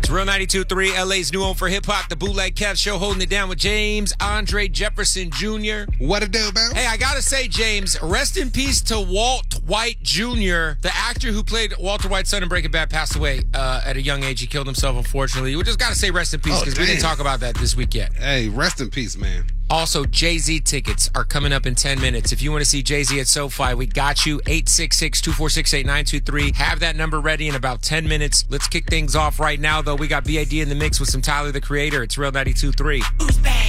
It's Real 92.3, LA's new home for hip-hop, the Bootleg Kev Show, holding it down with James Andre Jefferson Jr. What it do, man? Hey, I gotta say, James, rest in peace to Walt White Jr., the actor who played Walter White's son in Breaking Bad, passed away at a young age. He killed himself, unfortunately. We just gotta say rest in peace because we didn't talk about that this week yet. Hey, rest in peace, man. Also, Jay-Z tickets are coming up in 10 minutes. If you want to see Jay-Z at SoFi, we got you. 866-246-8923. Have that number ready in about 10 minutes. Let's kick things off right now, though. We got BAD in the mix with some Tyler, the Creator. It's Real 92.3.